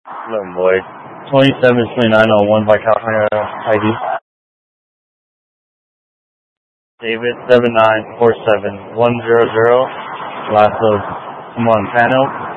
Little boy. 272901 by California ID. David 7947100. Last of Montano.